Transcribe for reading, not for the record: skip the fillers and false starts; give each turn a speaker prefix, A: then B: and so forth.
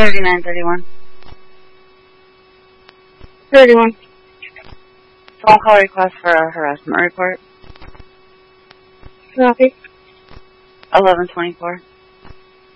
A: 3931.
B: 31.
A: Phone call request for a harassment report.
B: Copy.
A: 1124.